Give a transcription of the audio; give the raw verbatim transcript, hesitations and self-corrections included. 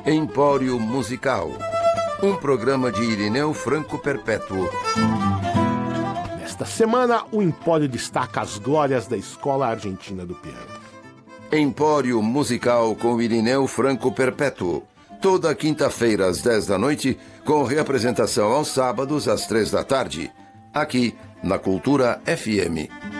Empório Musical, um programa de Irineu Franco Perpétuo. Nesta semana, o Empório destaca as glórias da Escola Argentina do Piano. Empório Musical com Irineu Franco Perpétuo. Toda quinta-feira às dez da noite, com reapresentação aos sábados às três da tarde. Aqui, na Cultura F M.